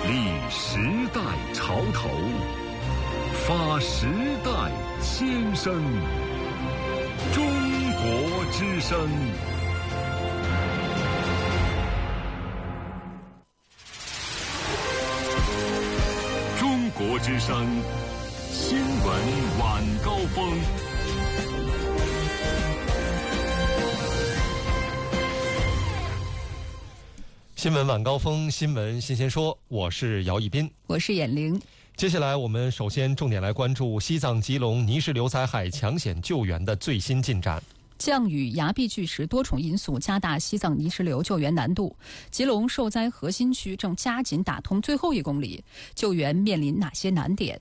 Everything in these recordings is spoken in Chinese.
立时代潮头，发时代先声。中国之声。中国之声新闻晚高峰。 新闻晚高峰，新闻新鲜说，我是姚一斌， 我是闫玲。 接下来我们首先重点来关注西藏吉隆泥石流灾害抢险救援的最新进展。 降雨、崖壁巨石多重因素加大西藏泥石流救援难度。吉隆受灾核心区正加紧打通最后1公里，救援面临哪些难点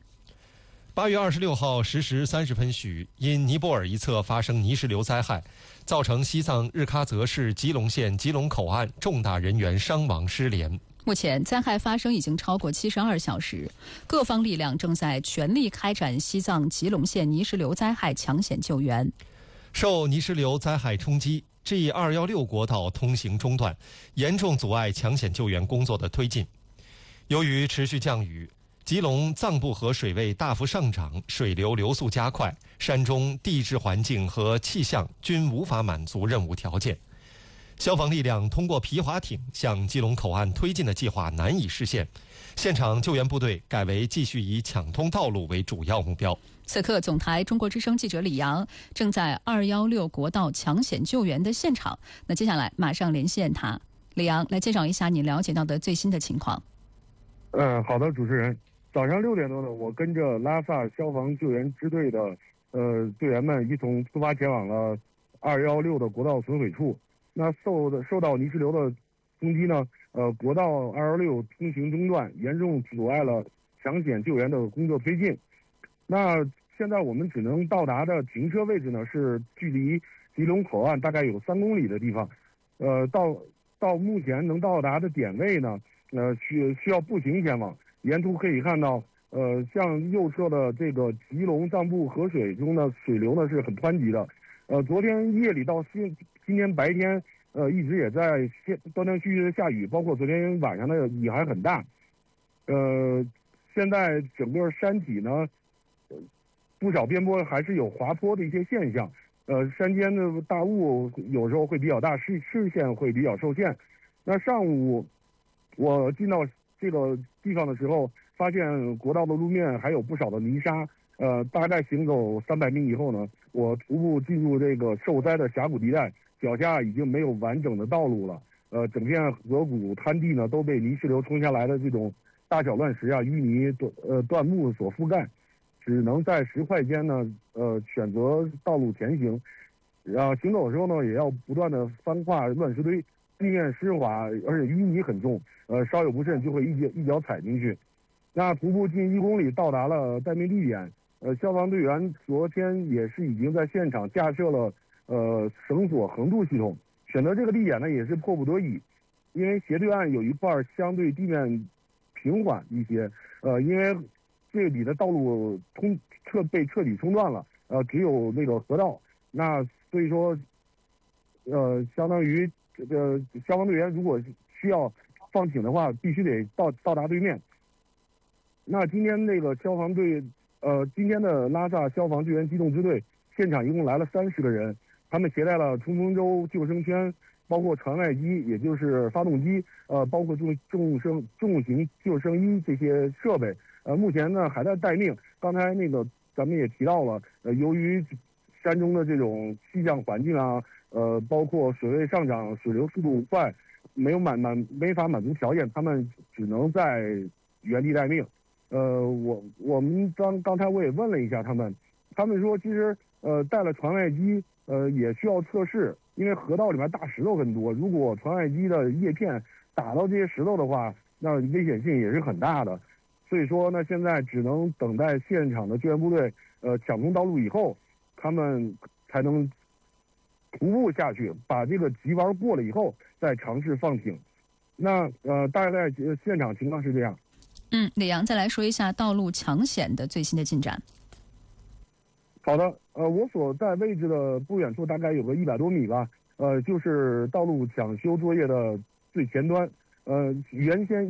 ？8月26号10时30分许，因尼泊尔一侧发生泥石流灾害，造成西藏日喀则市吉隆县吉隆口岸重大人员伤亡失联。 目前灾害发生已经超过72小时，各方力量正在全力开展西藏吉隆县泥石流灾害抢险救援。 受泥石流灾害冲击，G216国道通行中断，严重阻碍抢险救援工作的推进。由于持续降雨，吉隆藏布河水位大幅上涨，水流流速加快，山中地质环境和气象均无法满足任务条件。消防力量通过皮划艇向吉隆口岸推进的计划难以实现，现场救援部队改为继续以抢通道路为主要目标。 此刻，总台中国之声记者李阳正在216国道抢险救援的现场。那接下来马上连线他，李阳来介绍一下你了解到的最新的情况。 好的，主持人。早上6点多呢，我跟着拉萨消防救援支队的队员们一同出发前往了216的国道损毁处。那受到泥石流的冲击呢，国道216通行中断，严重阻碍了抢险救援的工作推进。那现在我们只能到达的停车位置呢，是距离吉隆口岸大概有3公里的地方。到目前能到达的点位呢，需要步行前往。沿途可以看到，向右侧的这个吉隆藏布河水中的水流呢是很湍急的。昨天夜里到今天白天，一直也在断断续续的下雨，包括昨天晚上的雨还很大。现在整个山体呢，不少边坡还是有滑坡的一些现象。山间的大雾有时候会比较大，视线会比较受限。那上午我进到这个地方的时候，发现国道的路面还有不少的泥沙。大概行走300米以后呢，我徒步进入这个受灾的峡谷地带，脚下已经没有完整的道路了。整片河谷滩地呢都被泥石流冲下来的这种大小乱石啊、淤泥、断木所覆盖，只能在石块间呢选择道路前行。行走的时候呢，也要不断的翻跨乱石堆，地面湿滑，而且淤泥很重，稍有不慎就会一脚踩进去。那徒步近1公里到达了待命地点。消防队员昨天也是已经在现场架设了绳索横渡系统。选择这个地点呢也是迫不得已，因为斜对岸有一块相对地面平缓一些，因为这里的道路被彻底冲断了，只有那个河道。那所以说，相当于这个消防队员如果需要放艇的话，必须得到达对面。那今天那个消防队。今天的拉萨消防救援机动支队现场一共来了30个人，他们携带了冲锋舟、救生圈，包括船外机，也就是发动机，包括重型救生衣这些设备。目前呢还在待命。刚才那个咱们也提到了，由于山中的这种气象环境啊，包括水位上涨、水流速度快，没法满足条件，他们只能在原地待命。我们刚才我也问了一下他们说其实带了船外机也需要测试，因为河道里面大石头很多，如果船外机的叶片打到这些石头的话，那危险性也是很大的。所以说呢，现在只能等待现场的救援部队抢通道路以后，他们才能徒步下去，把这个急弯过了以后再尝试放艇。那大概现场情况是这样。 李阳再来说一下道路抢险的最新的进展。 好的，我所在位置的不远处大概有个100多米吧，就是道路抢修作业的最前端。原先